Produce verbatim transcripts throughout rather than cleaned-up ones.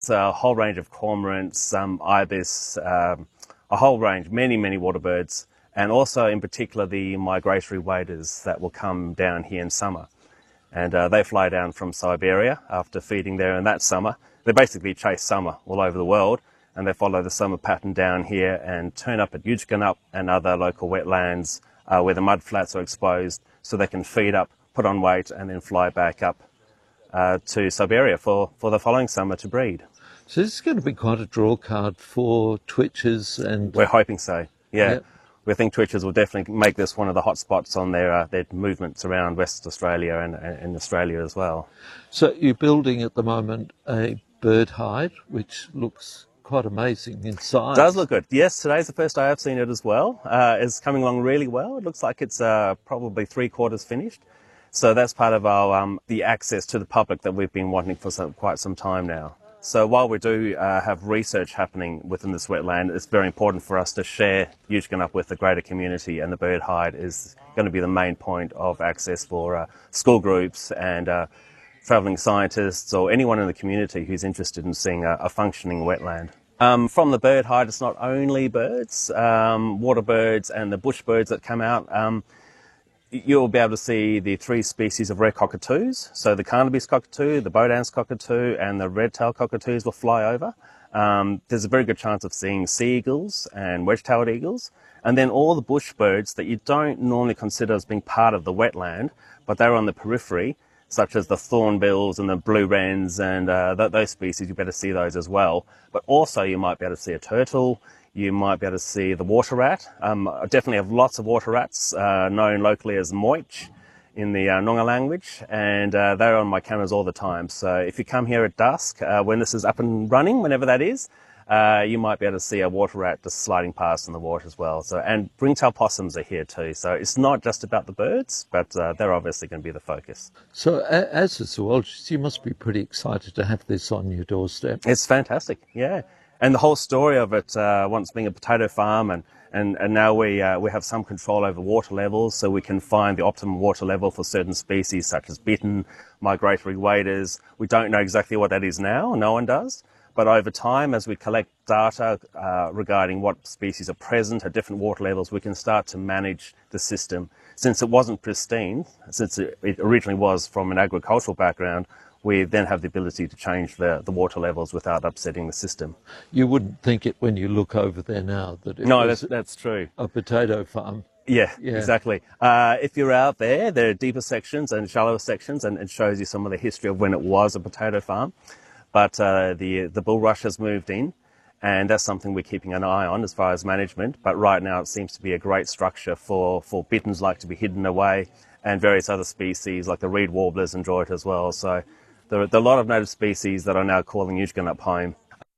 It's a whole range of cormorants, some ibis, um, a whole range, many, many water birds, and also in particular the migratory waders that will come down here in summer. And uh, they fly down from Siberia after feeding there in that summer. They basically chase summer all over the world, and they follow the summer pattern down here and turn up at Yutjkanup and other local wetlands uh, where the mud flats are exposed, so they can feed up, put on weight, and then fly back up uh, to Siberia for, for the following summer to breed. So this is going to be quite a draw card for twitchers, and we're hoping so. Yeah, yep. We think twitchers will definitely make this one of the hot spots on their uh, their movements around West Australia and, and Australia as well. So you're building at the moment a bird hide, which looks quite amazing in size. It does look good. Yes, today's the first day I've seen it as well. Uh, it's coming along really well. It looks like it's uh, probably three quarters finished. So that's part of our um, the access to the public that we've been wanting for some, quite some time now. So while we do uh, have research happening within this wetland, it's very important for us to share Yutjkanup with the greater community, and the bird hide is going to be the main point of access for uh, school groups and uh, travelling scientists or anyone in the community who's interested in seeing a, a functioning wetland. Um, from the bird hide, it's not only birds, um, water birds and the bush birds that come out. Um, You'll be able to see the three species of rare cockatoos. So the Carnaby's cockatoo, the Bodan's cockatoo, and the red-tailed cockatoos will fly over. Um, there's a very good chance of seeing sea eagles and wedge-tailed eagles. And then all the bush birds that you don't normally consider as being part of the wetland, but they're on the periphery, such as the thornbills and the blue wrens and uh, th those species. You better see those as well. But also you might be able to see a turtle. You might be able to see the water rat. Um, I definitely have lots of water rats, uh, known locally as moich in the uh, Noongar language, and uh, they're on my cameras all the time. So if you come here at dusk, uh, when this is up and running, whenever that is, uh, you might be able to see a water rat just sliding past in the water as well. So, and ringtail possums are here too. So it's not just about the birds, but uh, they're obviously going to be the focus. So a as a zoologist, you must be pretty excited to have this on your doorstep. It's fantastic, yeah. And the whole story of it, uh, once being a potato farm, and, and, and now we, uh, we have some control over water levels, so we can find the optimum water level for certain species such as bittern, migratory waders. We don't know exactly what that is now, no one does. But over time, as we collect data uh, regarding what species are present at different water levels, we can start to manage the system. Since it wasn't pristine, since it, it originally was from an agricultural background, we then have the ability to change the, the water levels without upsetting the system. You wouldn't think it when you look over there now that it no, was that's, that's true. a potato farm. Yeah, yeah. exactly. Uh, if you're out there, there are deeper sections and shallower sections, and it shows you some of the history of when it was a potato farm. But uh, the, the bulrush has moved in, and that's something we're keeping an eye on as far as management. But right now it seems to be a great structure for, for bitterns like to be hidden away, and various other species like the reed warblers enjoy it as well. So there are, there are a lot of native species that are now calling Yutjkanup home.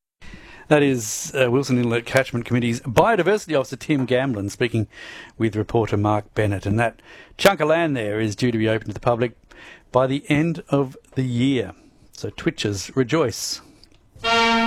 That is uh, Wilson Inlet Catchment Committee's Biodiversity Officer Tim Gamblin speaking with reporter Mark Bennett. And that chunk of land there is due to be open to the public by the end of the year. So twitchers rejoice.